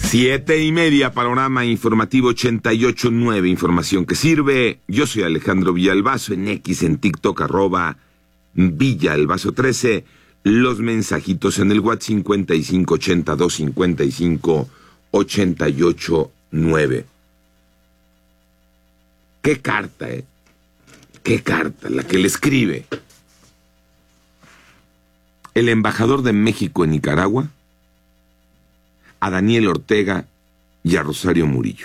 7:30, panorama informativo 88.9, información que sirve. Yo soy Alejandro Villalbazo, en X, en TikTok, @Villalbazo13. Los mensajitos en el WhatsApp 5582558889. Qué carta, qué carta la que le escribe el embajador de México en Nicaragua a Daniel Ortega y a Rosario Murillo.